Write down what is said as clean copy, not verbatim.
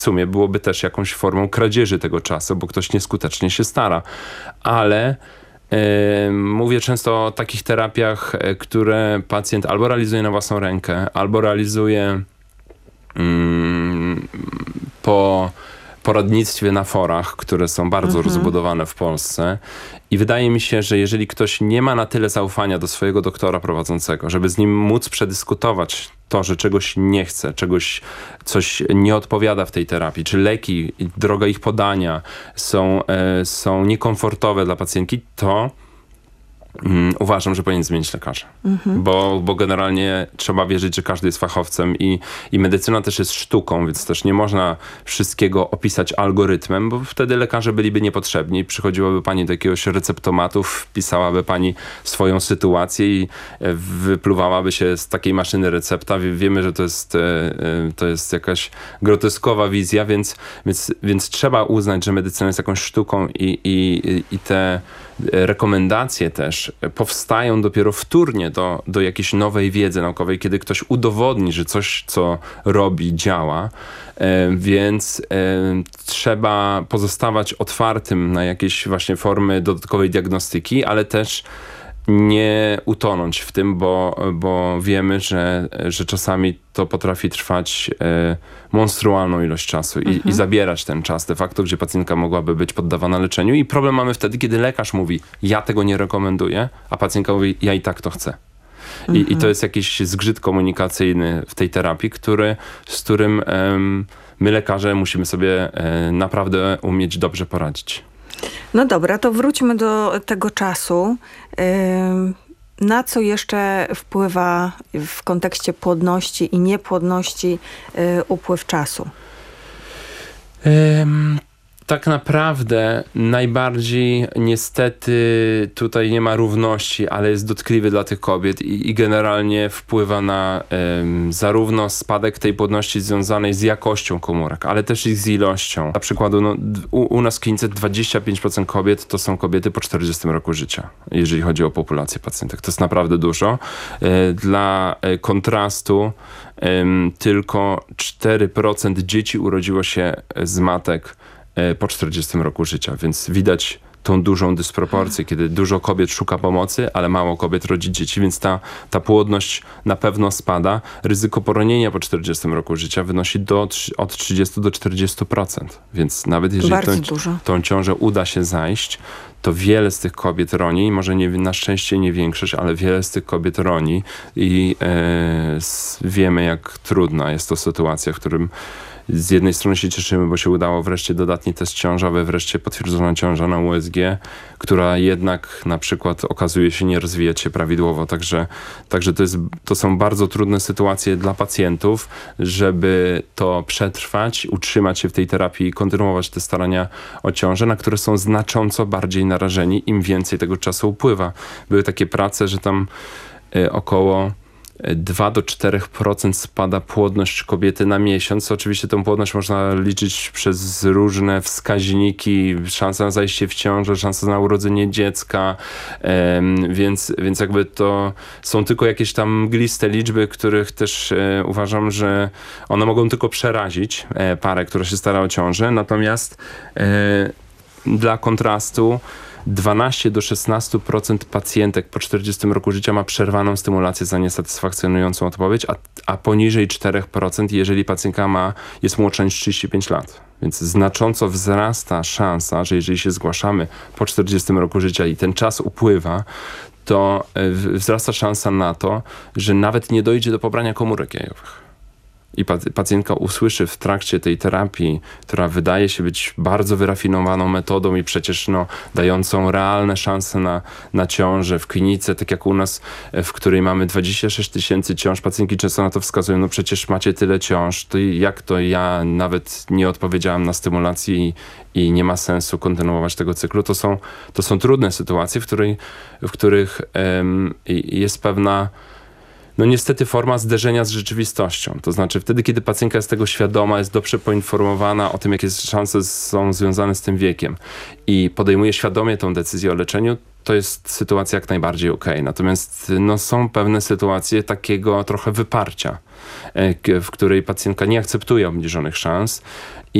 w sumie byłoby też jakąś formą kradzieży tego czasu, bo ktoś nieskutecznie się stara. Ale mówię często o takich terapiach, które pacjent albo realizuje na własną rękę, albo realizuje po poradnictwie na forach, które są bardzo rozbudowane w Polsce. I wydaje mi się, że jeżeli ktoś nie ma na tyle zaufania do swojego doktora prowadzącego, żeby z nim móc przedyskutować to, że czegoś nie chce, coś nie odpowiada w tej terapii, czy leki, droga ich podania są niekomfortowe dla pacjentki, to uważam, że powinien zmienić lekarza. Bo generalnie trzeba wierzyć, że każdy jest fachowcem i medycyna też jest sztuką, więc też nie można wszystkiego opisać algorytmem, bo wtedy lekarze byliby niepotrzebni. Przychodziłaby pani do jakiegoś receptomatu, wpisałaby pani swoją sytuację i wypluwałaby się z takiej maszyny recepta. Wiemy, że to jest jakaś groteskowa wizja, więc trzeba uznać, że medycyna jest jakąś sztuką i te rekomendacje też powstają dopiero wtórnie do jakiejś nowej wiedzy naukowej, kiedy ktoś udowodni, że coś, co robi, działa. Więc trzeba pozostawać otwartym na jakieś właśnie formy dodatkowej diagnostyki, ale też nie utonąć w tym, bo wiemy, że czasami to potrafi trwać monstrualną ilość czasu i zabierać ten czas de facto, gdzie pacjentka mogłaby być poddawana leczeniu. I problem mamy wtedy, kiedy lekarz mówi, ja tego nie rekomenduję, a pacjentka mówi, ja i tak to chcę. I to jest jakiś zgrzyt komunikacyjny w tej terapii, z którym my lekarze musimy sobie naprawdę umieć dobrze poradzić. No dobra, to wróćmy do tego czasu. Na co jeszcze wpływa w kontekście płodności i niepłodności upływ czasu? Tak naprawdę najbardziej niestety tutaj nie ma równości, ale jest dotkliwy dla tych kobiet i generalnie wpływa na zarówno spadek tej płodności związanej z jakością komórek, ale też i z ilością. Na przykład u nas w klinice 25% kobiet to są kobiety po 40 roku życia, jeżeli chodzi o populację pacjentek. To jest naprawdę dużo. Dla kontrastu tylko 4% dzieci urodziło się z matek po 40 roku życia, więc widać tą dużą dysproporcję, kiedy dużo kobiet szuka pomocy, ale mało kobiet rodzi dzieci, więc ta płodność na pewno spada. Ryzyko poronienia po 40 roku życia wynosi od 30 do 40%, więc nawet jeżeli tą ciążę uda się zajść, to wiele z tych kobiet roni, może na szczęście nie większość, ale wiele z tych kobiet roni i wiemy, jak trudna jest to sytuacja, w którym z jednej strony się cieszymy, bo się udało wreszcie dodatni test ciążowy, wreszcie potwierdzona ciąża na USG, która jednak na przykład okazuje się nie rozwijać się prawidłowo. Także to są bardzo trudne sytuacje dla pacjentów, żeby to przetrwać, utrzymać się w tej terapii i kontynuować te starania o ciążę, na które są znacząco bardziej narażeni, im więcej tego czasu upływa. Były takie prace, że tam około 2 do 4% spada płodność kobiety na miesiąc. Oczywiście tę płodność można liczyć przez różne wskaźniki, szansa na zajście w ciążę, szansa na urodzenie dziecka, więc jakby to są tylko jakieś tam mgliste liczby, których też uważam, że one mogą tylko przerazić parę, która się stara o ciążę. Natomiast dla kontrastu 12 do 16% pacjentek po 40 roku życia ma przerwaną stymulację za niesatysfakcjonującą odpowiedź, a poniżej 4%, jeżeli pacjentka jest młodsza niż 35 lat. Więc znacząco wzrasta szansa, że jeżeli się zgłaszamy po 40 roku życia i ten czas upływa, to wzrasta szansa na to, że nawet nie dojdzie do pobrania komórek jajowych. I pacjentka usłyszy w trakcie tej terapii, która wydaje się być bardzo wyrafinowaną metodą i przecież dającą realne szanse na ciążę w klinice, tak jak u nas, w której mamy 26 000 ciąż. Pacjentki często na to wskazują, przecież macie tyle ciąż, to jak to ja nawet nie odpowiedziałam na stymulację i nie ma sensu kontynuować tego cyklu. To są trudne sytuacje, w których jest pewna niestety forma zderzenia z rzeczywistością. To znaczy wtedy, kiedy pacjentka jest tego świadoma, jest dobrze poinformowana o tym, jakie szanse są związane z tym wiekiem i podejmuje świadomie tą decyzję o leczeniu, to jest sytuacja jak najbardziej okej. Natomiast no, są pewne sytuacje takiego trochę wyparcia, w której pacjentka nie akceptuje obniżonych szans